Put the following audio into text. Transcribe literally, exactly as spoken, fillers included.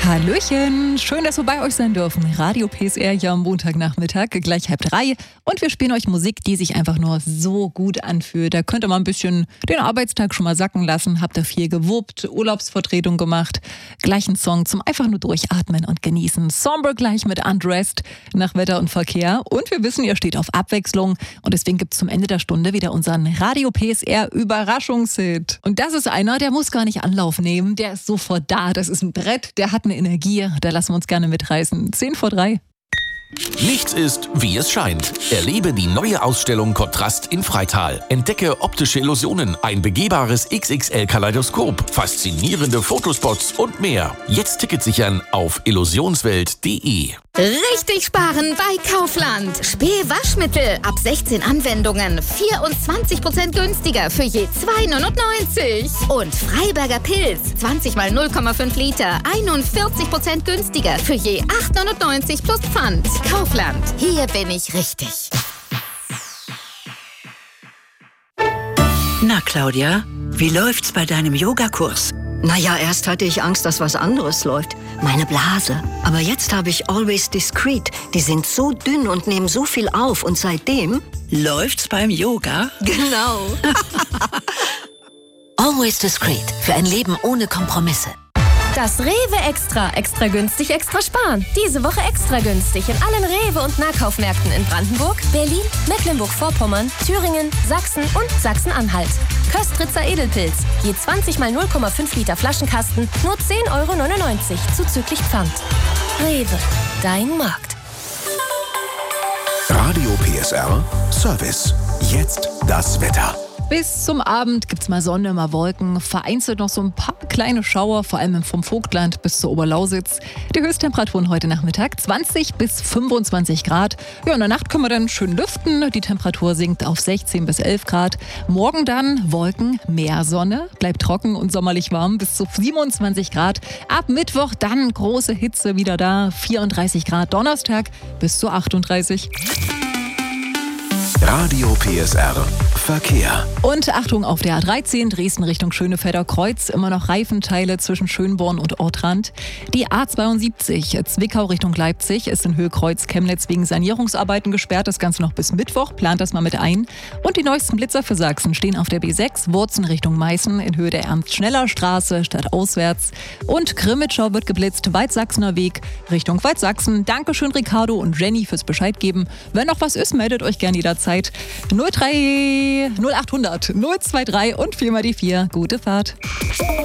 Hallöchen, schön, dass wir bei euch sein dürfen. Radio P S R hier am Montagnachmittag, gleich halb drei. Und wir spielen euch Musik, die sich einfach nur so gut anfühlt. Da könnt ihr mal ein bisschen den Arbeitstag schon mal sacken lassen. Habt ihr viel gewuppt, Urlaubsvertretung gemacht. Gleich ein Song zum einfach nur durchatmen und genießen. Somber gleich mit Undressed nach Wetter und Verkehr. Und wir wissen, ihr steht auf Abwechslung. Und deswegen gibt es zum Ende der Stunde wieder unseren Radio P S R Überraschungshit. Und das ist einer, der muss gar nicht Anlauf nehmen. Der ist sofort da. Das ist ein Brett, der hat eine Energie, da lassen wir uns gerne mitreißen. zehn vor drei. Nichts ist, wie es scheint. Erlebe die neue Ausstellung Kontrast in Freital. Entdecke optische Illusionen, ein begehbares X X L-Kaleidoskop, faszinierende Fotospots und mehr. Jetzt Ticket sichern auf illusionswelt punkt de. Richtig sparen bei Kaufland. Spee Waschmittel ab sechzehn Anwendungen. vierundzwanzig Prozent günstiger für je zwei neunundneunzig. Und Freiberger Pilz. zwanzig mal null Komma fünf Liter. einundvierzig Prozent günstiger für je acht neunundneunzig plus Pfand. Kaufland. Hier bin ich richtig. Na, Claudia, wie läuft's bei deinem Yogakurs? Naja, erst hatte ich Angst, dass was anderes läuft. Meine Blase. Aber jetzt habe ich Always Discreet. Die sind so dünn und nehmen so viel auf. Und seitdem... Läuft's beim Yoga? Genau. Always Discreet. Für ein Leben ohne Kompromisse. Das Rewe Extra. Extra günstig, extra sparen. Diese Woche extra günstig in allen Rewe- und Nahkaufmärkten in Brandenburg, Berlin, Mecklenburg-Vorpommern, Thüringen, Sachsen und Sachsen-Anhalt. Köstritzer Edelpilz. Je zwanzig mal null Komma fünf Liter Flaschenkasten. Nur zehn Euro neunundneunzig. Zuzüglich Pfand. Rewe. Dein Markt. Radio P S R Service. Jetzt das Wetter. Bis zum Abend gibt's mal Sonne, mal Wolken, vereinzelt noch so ein paar kleine Schauer, vor allem vom Vogtland bis zur Oberlausitz. Die Höchsttemperaturen heute Nachmittag zwanzig bis fünfundzwanzig Grad. Ja, in der Nacht können wir dann schön lüften. Die Temperatur sinkt auf sechzehn bis elf Grad. Morgen dann Wolken, mehr Sonne, bleibt trocken und sommerlich warm bis zu siebenundzwanzig Grad. Ab Mittwoch dann große Hitze wieder da, vierunddreißig Grad. Donnerstag bis zu achtunddreißig. Radio P S R Verkehr. Und Achtung auf der A dreizehn, Dresden Richtung Schönefelder Kreuz, immer noch Reifenteile zwischen Schönborn und Ortrand. Die A zweiundsiebzig, Zwickau Richtung Leipzig, ist in Höhe Kreuz Chemnitz wegen Sanierungsarbeiten gesperrt. Das Ganze noch bis Mittwoch, plant das mal mit ein. Und die neuesten Blitzer für Sachsen stehen auf der B sechs, Wurzen Richtung Meißen, in Höhe der Ernst-Schneller-Straße, stadtauswärts. Und Grimmitschau wird geblitzt, Waldsachsener Weg Richtung Waldsachsen. Dankeschön Ricardo und Jenny fürs Bescheid geben. Wenn noch was ist, meldet euch gerne jederzeit. null drei null achthundert null zwei drei und vier mal die vier. Gute Fahrt.